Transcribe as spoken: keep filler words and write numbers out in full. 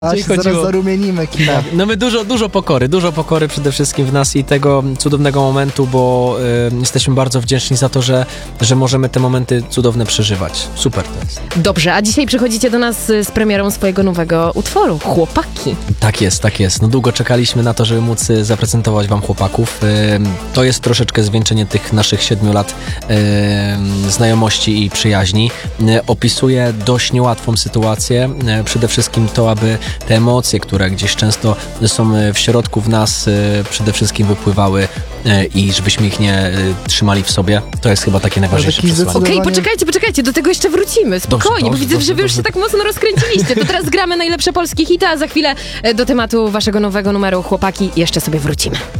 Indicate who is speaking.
Speaker 1: A się zaraz
Speaker 2: chodziło.
Speaker 1: zarumienimy kina.
Speaker 2: Tak. No my dużo, dużo pokory, dużo pokory przede wszystkim w nas i tego cudownego momentu, bo y, jesteśmy bardzo wdzięczni za to, że, że możemy te momenty cudowne przeżywać. Super to jest.
Speaker 3: Dobrze, a dzisiaj przychodzicie do nas z premierą swojego nowego utworu, Chłopaki.
Speaker 2: Tak jest, tak jest. No długo czekaliśmy na to, żeby móc y, zaprezentować wam chłopaków. Y, to jest troszeczkę zwieńczenie tych naszych siedmiu lat y, znajomości i przyjaźni. Y, opisuje dość niełatwą sytuację. Y, przede wszystkim to, aby te emocje, które gdzieś często są w środku w nas, przede wszystkim wypływały i żebyśmy ich nie trzymali w sobie. To jest chyba takie najważniejsze
Speaker 1: taki
Speaker 2: przesłanie.
Speaker 3: Okej, okay, poczekajcie, poczekajcie, do tego jeszcze wrócimy. Spokojnie,
Speaker 2: dobrze,
Speaker 3: bo widzę,
Speaker 2: dobrze,
Speaker 3: że wy już
Speaker 2: dobrze.
Speaker 3: się tak mocno rozkręciliście. To teraz gramy najlepsze polskie hity, a za chwilę do tematu waszego nowego numeru Chłopaki jeszcze sobie wrócimy.